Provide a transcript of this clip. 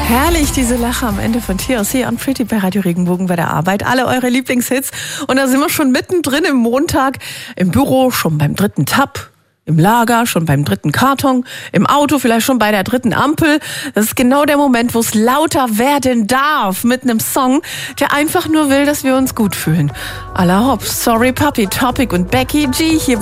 Herrlich, diese Lache am Ende von TLC on Pretty bei Radio Regenbogen bei der Arbeit. Alle eure Lieblingshits. Und da sind wir schon mittendrin im Montag. Im Büro schon beim 3. Tab. Im Lager schon beim 3. Karton. Im Auto vielleicht schon bei der 3. Ampel. Das ist genau der Moment, wo es lauter werden darf. Mit einem Song, der einfach nur will, dass wir uns gut fühlen. À la Hopp, Sorry Puppy, Topic und Becky G hier